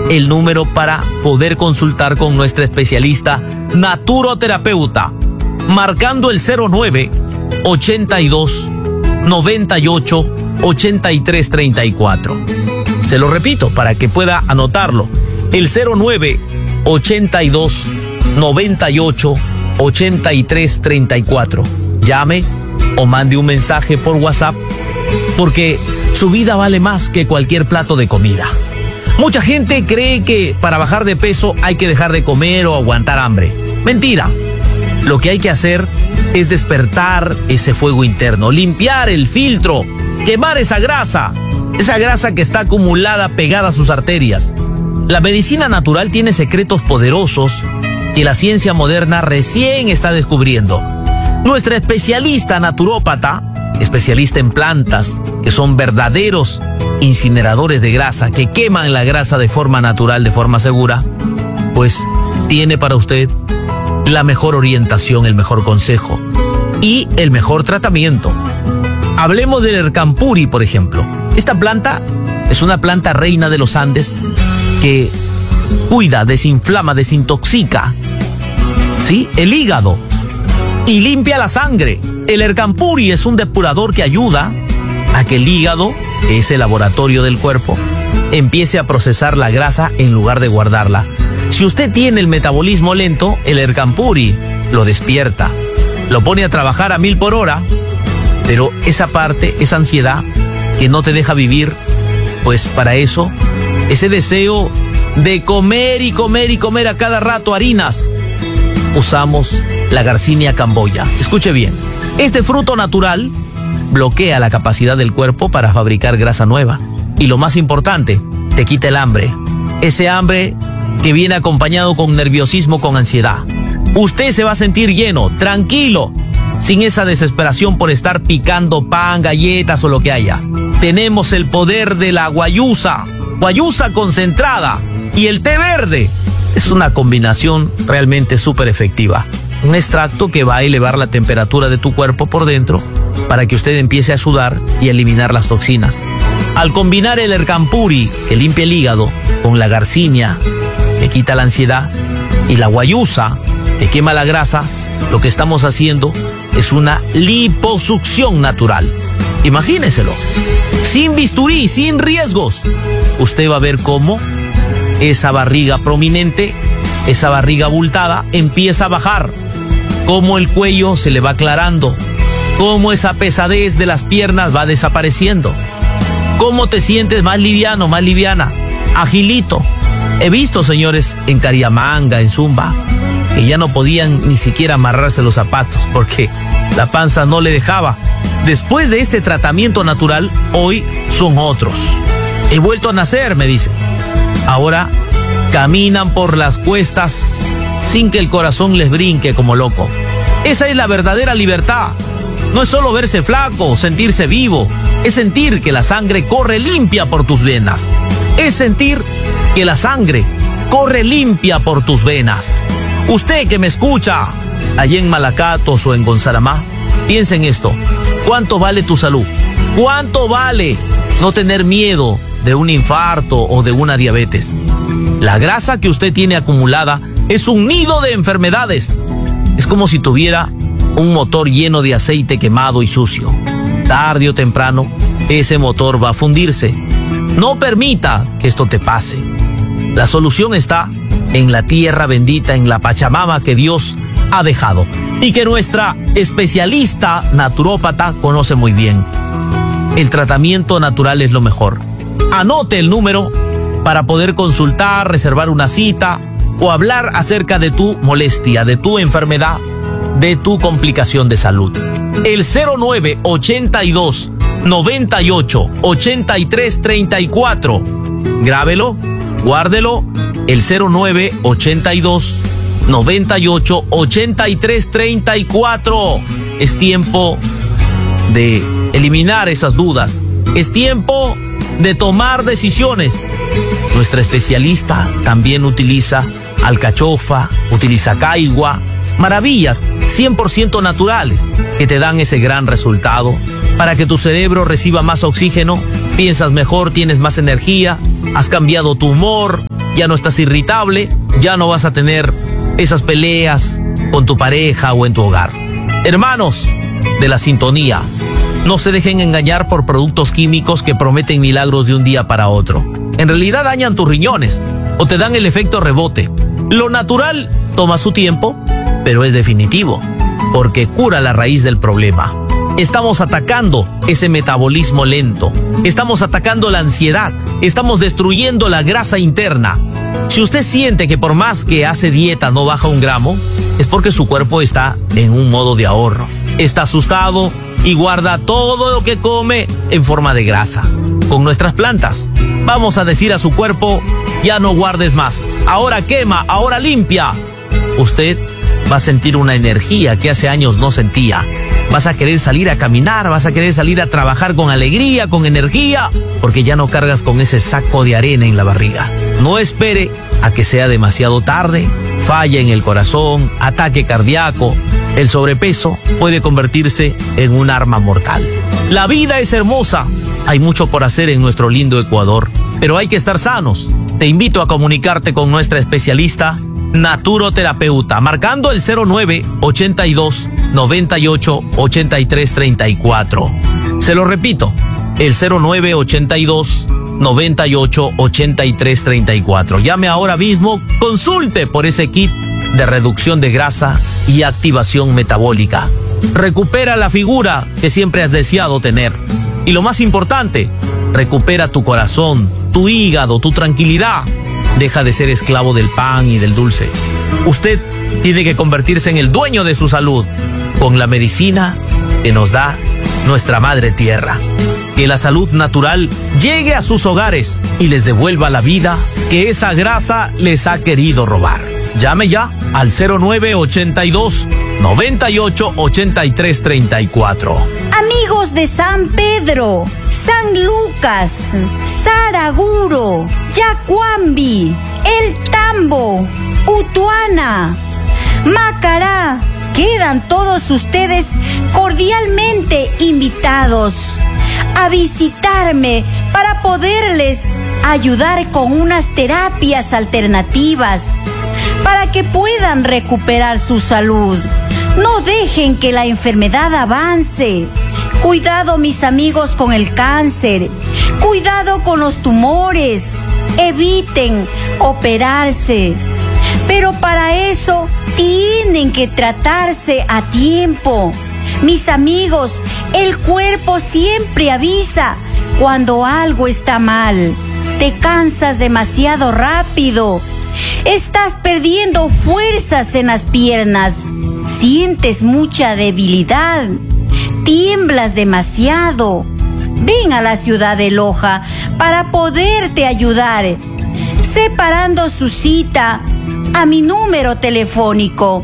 el número para poder consultar con nuestra especialista naturoterapeuta, marcando el 09 82 98 83 34. Se lo repito para que pueda anotarlo. El 09 82 98 83 34. Llame o mande un mensaje por WhatsApp, porque su vida vale más que cualquier plato de comida. Mucha gente cree que para bajar de peso hay que dejar de comer o aguantar hambre. Mentira. Lo que hay que hacer es despertar ese fuego interno, limpiar el filtro, quemar esa grasa que está acumulada pegada a sus arterias. La medicina natural tiene secretos poderosos que la ciencia moderna recién está descubriendo. Nuestra especialista naturópata, especialista en plantas, que son verdaderos incineradores de grasa, que queman la grasa de forma natural, de forma segura, pues tiene para usted la mejor orientación, el mejor consejo y el mejor tratamiento. Hablemos del Ercampuri, por ejemplo. Esta planta es una planta reina de los Andes que cuida, desinflama, desintoxica, ¿sí?, el hígado y limpia la sangre. El Ercampuri es un depurador que ayuda a que el hígado, que es el laboratorio del cuerpo, empiece a procesar la grasa en lugar de guardarla. Si usted tiene el metabolismo lento, el Ercampuri lo despierta, lo pone a trabajar a 1000 por hora, pero esa parte, esa ansiedad que no te deja vivir, pues para eso, ese deseo de comer y comer y comer a cada rato harinas, usamos la Garcinia camboya. Escuche bien, este fruto natural bloquea la capacidad del cuerpo para fabricar grasa nueva. Y lo más importante, te quita el hambre. Ese hambre que viene acompañado con nerviosismo, con ansiedad. Usted se va a sentir lleno, tranquilo, sin esa desesperación por estar picando pan, galletas o lo que haya. Tenemos el poder de la guayusa concentrada y el té verde. Es una combinación realmente súper efectiva. Un extracto que va a elevar la temperatura de tu cuerpo por dentro para que usted empiece a sudar y a eliminar las toxinas. Al combinar el Ercampuri, que limpia el hígado, con la Garcinia, que quita la ansiedad, y la guayusa, que quema la grasa, lo que estamos haciendo es una liposucción natural. Imagíneselo, sin bisturí, sin riesgos. Usted va a ver cómo esa barriga prominente, esa barriga abultada, empieza a bajar, cómo el cuello se le va aclarando, cómo esa pesadez de las piernas va desapareciendo, cómo te sientes más liviano, más liviana, agilito. He visto señores en Cariamanga, en Zumba, que ya no podían ni siquiera amarrarse los zapatos porque la panza no le dejaba. Después de este tratamiento natural, hoy son otros. He vuelto a nacer, me dicen. Ahora caminan por las cuestas sin que el corazón les brinque como loco. Esa es la verdadera libertad. No es solo verse flaco, sentirse vivo. Es sentir que la sangre corre limpia por tus venas. Es sentir que la sangre corre limpia por tus venas. Usted que me escucha allí en Malacatos o en Gonzaramá, piensa en esto. ¿Cuánto vale tu salud? ¿Cuánto vale no tener miedo de un infarto o de una diabetes? La grasa que usted tiene acumulada es un nido de enfermedades. Es como si tuviera un motor lleno de aceite quemado y sucio. Tarde o temprano, ese motor va a fundirse. No permita que esto te pase. La solución está en la tierra bendita, en la Pachamama que Dios ha dejado y que nuestra especialista naturópata conoce muy bien. El tratamiento natural es lo mejor. Anote el número para poder consultar, reservar una cita o hablar acerca de tu molestia, de tu enfermedad, de tu complicación de salud. El 09 82 98 83 34. Grábelo, guárdelo. El 09 82 98 83 34. Es tiempo de eliminar esas dudas. Es tiempo de tomar decisiones. Nuestra especialista también utiliza alcachofa, utiliza caigua, maravillas 100% naturales que te dan ese gran resultado para que tu cerebro reciba más oxígeno, piensas mejor, tienes más energía, has cambiado tu humor ya no estás irritable, ya no vas a tener esas peleas con tu pareja o en tu hogar. Hermanos de la sintonía, no se dejen engañar por productos químicos que prometen milagros de un día para otro. En realidad dañan tus riñones o te dan el efecto rebote. Lo natural toma su tiempo, pero es definitivo, porque cura la raíz del problema. Estamos atacando ese metabolismo lento, estamos atacando la ansiedad, estamos destruyendo la grasa interna. Si usted siente que por más que hace dieta no baja 1 gramo, es porque su cuerpo está en un modo de ahorro. Está asustado y guarda todo lo que come en forma de grasa. Con nuestras plantas, vamos a decir a su cuerpo, ya no guardes más, ahora quema, ahora limpia. Usted va a sentir una energía que hace años no sentía. Vas a querer salir a caminar, vas a querer salir a trabajar con alegría, con energía, porque ya no cargas con ese saco de arena en la barriga. No espere a que sea demasiado tarde, falla en el corazón, ataque cardíaco. El sobrepeso puede convertirse en un arma mortal. La vida es hermosa, hay mucho por hacer en nuestro lindo Ecuador, pero hay que estar sanos. Te invito a comunicarte con nuestra especialista naturoterapeuta, marcando el 0982 98 83 34. Se lo repito, el 0982 98 83 34. Llame ahora mismo, consulte por ese kit de reducción de grasa y activación metabólica. Recupera la figura que siempre has deseado tener. Y lo más importante, recupera tu corazón, tu hígado, tu tranquilidad. Deja de ser esclavo del pan y del dulce. Usted tiene que convertirse en el dueño de su salud con la medicina que nos da nuestra madre tierra. Que la salud natural llegue a sus hogares y les devuelva la vida que esa grasa les ha querido robar. Llame ya al 0982 98 83 34. Amigos de San Pedro, San Lucas, Saraguro, Yacuambi, El Tambo, Utuana, Macará, quedan todos ustedes cordialmente invitados a visitarme para poderles ayudar con unas terapias alternativas para que puedan recuperar su salud. No dejen que la enfermedad avance. Cuidado, mis amigos, con el cáncer. Cuidado con los tumores. Eviten operarse. Pero para eso tienen que tratarse a tiempo. Mis amigos, el cuerpo siempre avisa cuando algo está mal. Te cansas demasiado rápido. Estás perdiendo fuerzas en las piernas. Sientes mucha debilidad. Tiemblas demasiado. Ven a la ciudad de Loja para poderte ayudar, separando su cita a mi número telefónico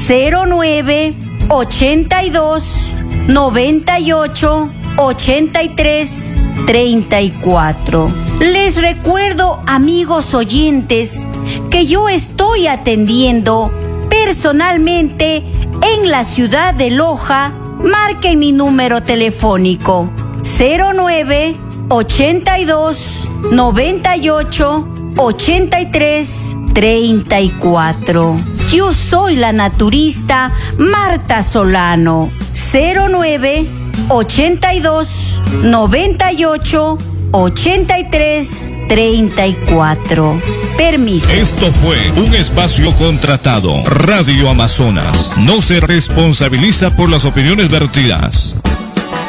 0982 98 83 34. Les recuerdo, amigos oyentes, que yo estoy atendiendo personalmente en la ciudad de Loja. Marquen mi número telefónico 0982 98 83 34. Yo soy la naturista Marta Solano. 0982 98 83 34. Permiso. Esto fue un espacio contratado. Radio Amazonas no se responsabiliza por las opiniones vertidas.